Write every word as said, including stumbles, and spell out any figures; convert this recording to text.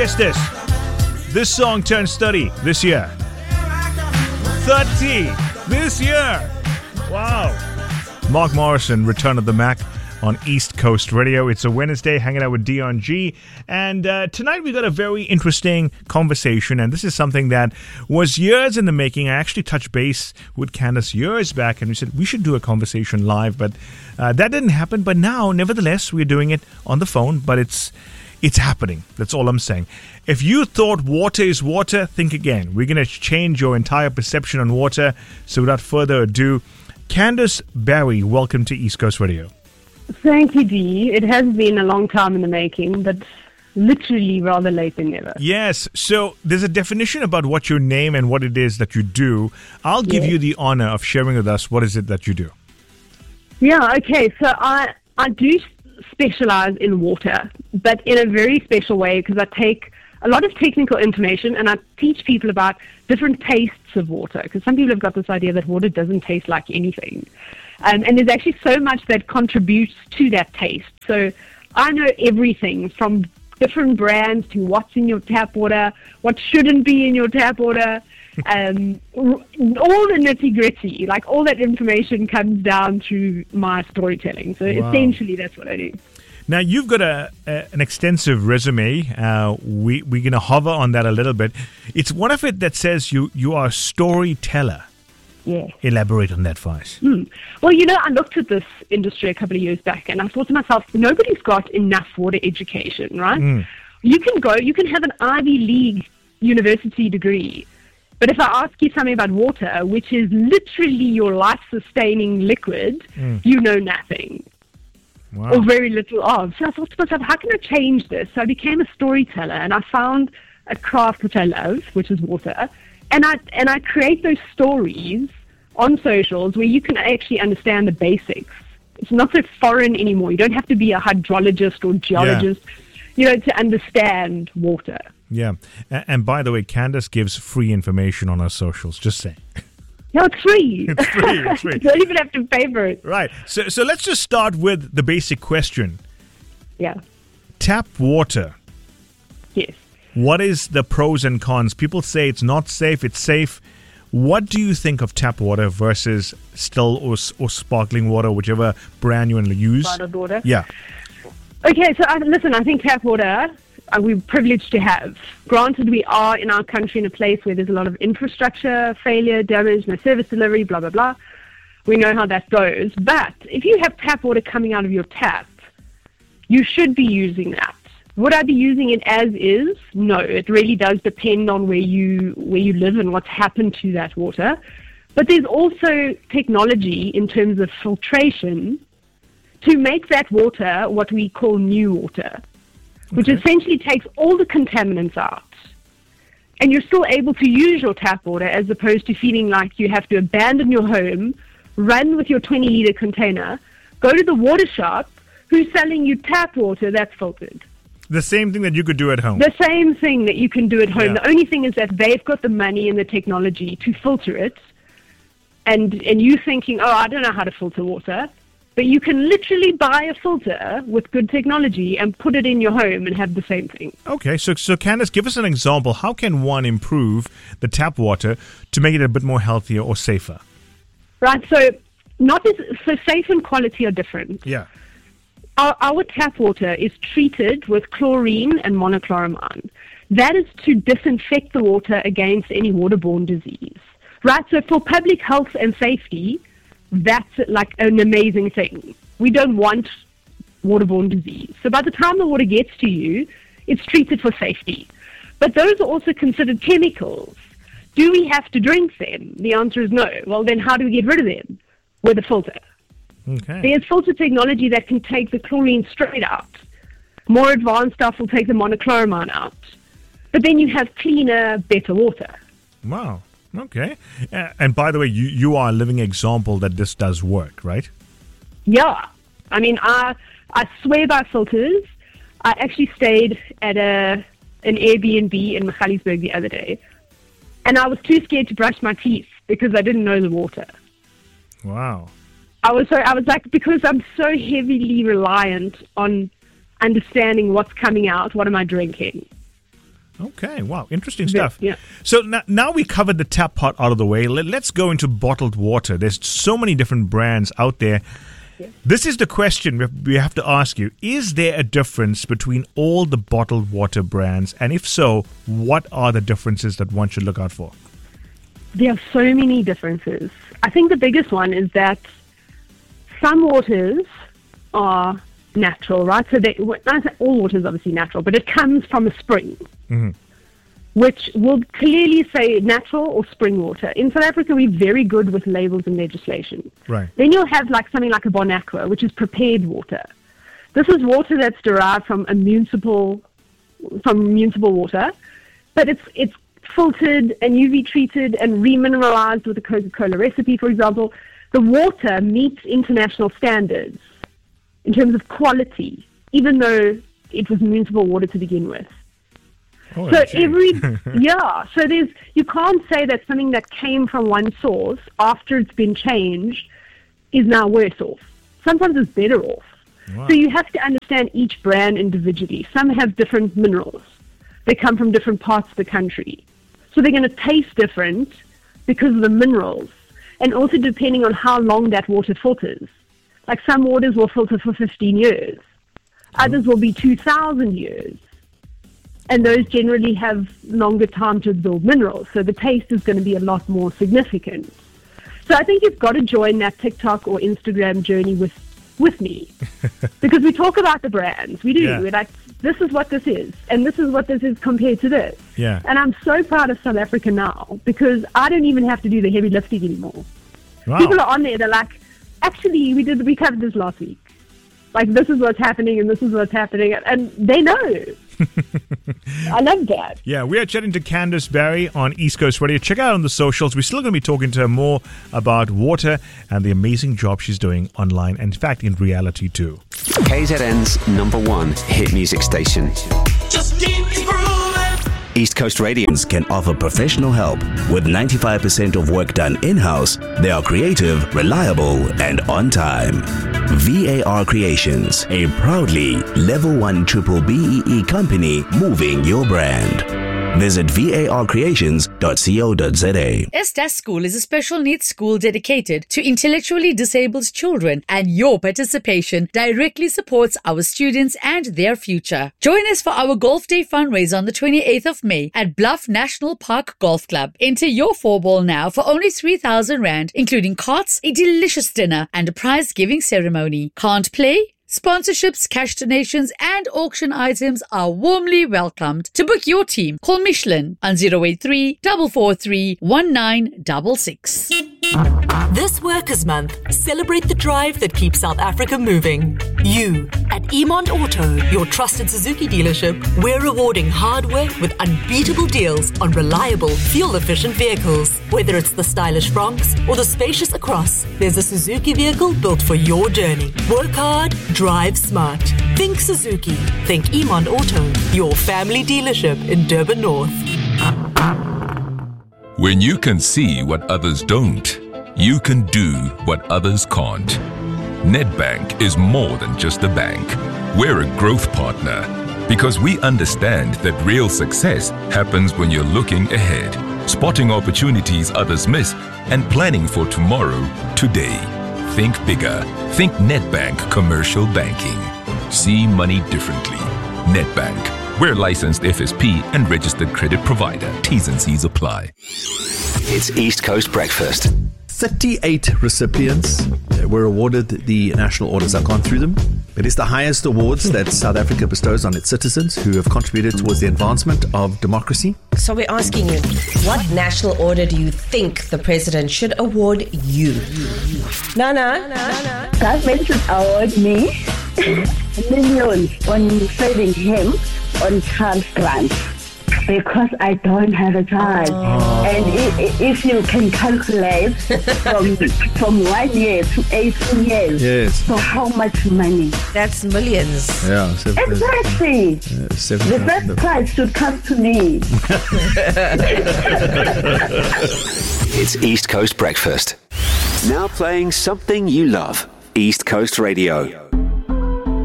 Guess this. This song turns thirty this year. thirty this year. Wow. Mark Morrison, Return of the Mac on East Coast Radio. It's a Wednesday, hanging out with Dion G. And uh, tonight we got a very interesting conversation. And this is something that was years in the making. I actually touched base with Candace years back and we said we should do a conversation live. But uh, that didn't happen. But now, nevertheless, we're doing it on the phone. But it's it's happening. That's all I'm saying. If you thought water is water, think again. We're going to change your entire perception on water. So without further ado, Candace Barry, welcome to East Coast Radio. Thank you, Dee. It has been a long time in the making, but literally rather late than never. Yes. So there's a definition about what your name and what it is that you do. I'll give yes. you the honor of sharing with us what is it that you do. Yeah, okay. So I, I do specialize in water, but in a very special way because I take a lot of technical information and I teach people about different tastes of water because some people have got this idea that water doesn't taste like anything. Um, and there's actually so much that contributes to that taste. So I know everything from different brands to what's in your tap water, what shouldn't be in your tap water, um, all the nitty-gritty. Like all that information comes down through my storytelling. So wow. Essentially that's what I do. Now, you've got a, a an extensive resume. Uh, we, we're going to hover on that a little bit. It's one of it that says you, you are a storyteller. Yeah. Elaborate on that for us. Mm. Well, you know, I looked at this industry a couple of years back and I thought to myself, nobody's got enough water education, right? Mm. You can go, you can have an Ivy League university degree, but if I ask you something about water, which is literally your life-sustaining liquid, mm. you know nothing. Wow. Or very little of. So I thought to myself, how can I change this? So I became a storyteller and I found a craft which I love, which is water. And I and I create those stories on socials where you can actually understand the basics. It's not so foreign anymore. You don't have to be a hydrologist or geologist, yeah. you know, to understand water. Yeah. And, and by the way, Candace gives free information on her socials. Just saying. No, it's free. It's free. It's free. You don't even have to pay for it. Right. So so let's just start with the basic question. Yeah. Tap water. Yes. What is the pros and cons? People say it's not safe, it's safe. What do you think of tap water versus still or, or sparkling water, whichever brand you want to use? Bottled water? Yeah. Okay, so uh, listen, I think tap water uh, we're privileged to have. Granted, we are in our country in a place where there's a lot of infrastructure failure, damage, no service delivery, blah, blah, blah. We know how that goes. But if you have tap water coming out of your tap, you should be using that. Would I be using it as is? No, it really does depend on where you where you live and what's happened to that water. But there's also technology in terms of filtration to make that water what we call new water, which okay. essentially takes all the contaminants out. And you're still able to use your tap water as opposed to feeling like you have to abandon your home, run with your twenty-litre container, go to the water shop who's selling you tap water that's filtered. The same thing that you could do at home. The same thing that you can do at home. Yeah. The only thing is that they've got the money and the technology to filter it. And and you thinking, oh, I don't know how to filter water. But you can literally buy a filter with good technology and put it in your home and have the same thing. Okay, so so Candace, give us an example. How can one improve the tap water to make it a bit more healthier or safer? Right, so not as, so safe and quality are different. Yeah. Our, our tap water is treated with chlorine and monochloramine. That is to disinfect the water against any waterborne disease. Right, so for public health and safety, that's like an amazing thing. We don't want waterborne disease. So by the time the water gets to you, it's treated for safety. But those are also considered chemicals. Do we have to drink them? The answer is no. Well, then how do we get rid of them? With a filter. Okay. There's filter technology that can take the chlorine straight out. More advanced stuff will take the monochloramine out. But then you have cleaner, better water. Wow. Okay. Uh, and by the way, you, you are a living example that this does work, right? Yeah. I mean, I I swear by filters. I actually stayed at a an Airbnb in Magaliesburg the other day. And I was too scared to brush my teeth because I didn't know the water. Wow. I was so I was like, because I'm so heavily reliant on understanding what's coming out, what am I drinking? Okay, wow, interesting stuff. Yeah. So now, now we covered the tap part out of the way. Let, let's go into bottled water. There's so many different brands out there. Yeah. This is the question we have, we have to ask you. Is there a difference between all the bottled water brands? And if so, what are the differences that one should look out for? There are so many differences. I think the biggest one is that some waters are natural, right? So they, all water is obviously natural, but it comes from a spring, mm-hmm. which will clearly say natural or spring water. In South Africa, we're very good with labels and legislation. Right. Then you'll have like something like a Bonaqua, which is prepared water. This is water that's derived from a municipal, from municipal water, but it's it's filtered and U V treated and remineralized with a Coca-Cola recipe, for example. The water meets international standards in terms of quality, even though it was municipal water to begin with. Oh, so every, yeah, so there's, you can't say that something that came from one source after it's been changed is now worse off. Sometimes it's better off. Wow. So you have to understand each brand individually. Some have different minerals. They come from different parts of the country. So they're going to taste different because of the minerals, and also depending on how long that water filters. Like some waters will filter for fifteen years. Others will be two thousand years. And those generally have longer time to absorb minerals. So the taste is going to be a lot more significant. So I think you've got to join that TikTok or Instagram journey with, with me. Because we talk about the brands. We do. Yeah. We're like, this is what this is. And this is what this is compared to this. Yeah. And I'm so proud of South Africa now because I don't even have to do the heavy lifting anymore. Wow. People are on there. They're like, actually, we did we covered this last week. Like, this is what's happening and this is what's happening. And they know. I love that. Yeah, we are chatting to Candice Barry on East Coast Radio. Check out on the socials. We're still going to be talking to her more about water and the amazing job she's doing online and, in fact, in reality too. K Z N's number one hit music station. Just keep grooving. East Coast Radians can offer professional help. With ninety-five percent of work done in-house, they are creative, reliable, and on time. V A R Creations, a proudly level one triple B E E company moving your brand. Visit V A R creations dot co dot za. Estes School is a special needs school dedicated to intellectually disabled children, and your participation directly supports our students and their future. Join us for our Golf Day fundraiser on the twenty-eighth of May at Bluff National Park Golf Club. Enter your four ball now for only three thousand rand, including carts, a delicious dinner, and a prize giving ceremony. Can't play? Sponsorships, cash donations, and auction items are warmly welcomed. To book your team, call Michelin on zero eight three, four four three, one nine six six. This Workers' Month, celebrate the drive that keeps South Africa moving. You, at Emond Auto, your trusted Suzuki dealership, we're rewarding hard work with unbeatable deals on reliable, fuel-efficient vehicles. Whether it's the stylish Bronx or the spacious Across, there's a Suzuki vehicle built for your journey. Work hard, drive smart. Think Suzuki. Think Emond Auto, your family dealership in Durban North. When you can see what others don't, you can do what others can't. Nedbank is more than just a bank. We're a growth partner because we understand that real success happens when you're looking ahead, spotting opportunities others miss, and planning for tomorrow, today. Think bigger. Think Nedbank Commercial Banking. See money differently. Nedbank. We're licensed F S P and registered credit provider. T's and C's apply. It's East Coast Breakfast. thirty-eight recipients were awarded the national orders. I've gone through them. It is the highest awards that South Africa bestows on its citizens who have contributed towards the advancement of democracy. So we're asking you, what national order do you think the president should award you? Nana? Nana? Government should award me millions on saving him on child grant because I don't have a child. Oh. And if, if you can calculate from from one year to eighteen years, yes. So how much money? That's millions. Yeah, so exactly. Uh, the first prize should come to me. It's East Coast Breakfast. Now playing something you love. East Coast Radio.